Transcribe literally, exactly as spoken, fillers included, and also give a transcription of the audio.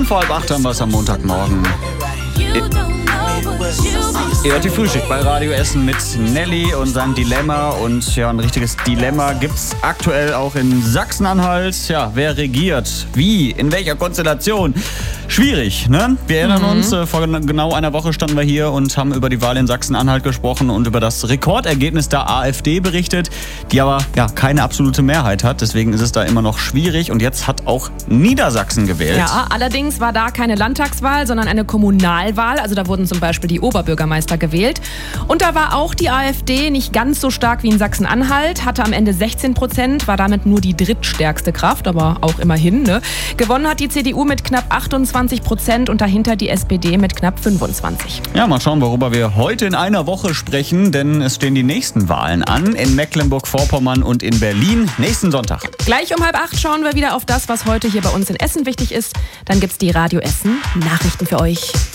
vor halb acht haben wir es am Montagmorgen. Ihr hört die Frühschicht bei Radio Essen mit Nelly und seinem Dilemma. Und ja, ein richtiges Dilemma gibt's aktuell auch in Sachsen-Anhalt. Ja, wer regiert? Wie? In welcher Konstellation? Schwierig, ne? Wir erinnern mhm. uns, äh, vor genau einer Woche standen wir hier und haben über die Wahl in Sachsen-Anhalt gesprochen und über das Rekordergebnis der AfD berichtet, die aber ja keine absolute Mehrheit hat. Deswegen ist es da immer noch schwierig. Und jetzt hat auch Niedersachsen gewählt. Ja, allerdings war da keine Landtagswahl, sondern eine Kommunalwahl. Also da wurden zum Beispiel die Oberbürgermeister gewählt. Und da war auch die AfD nicht ganz so stark wie in Sachsen-Anhalt, hatte am Ende sechzehn Prozent, war damit nur die drittstärkste Kraft, aber auch immerhin. Ne? Gewonnen hat die C D U mit knapp achtundzwanzig Prozent und dahinter die S P D mit knapp fünfundzwanzig. Ja, mal schauen, worüber wir heute in einer Woche sprechen, denn es stehen die nächsten Wahlen an in Mecklenburg-Vorpommern und in Berlin nächsten Sonntag. Gleich um halb acht schauen wir wieder auf das, was heute hier bei uns in Essen wichtig ist. Dann gibt's die Radio Essen Nachrichten für euch.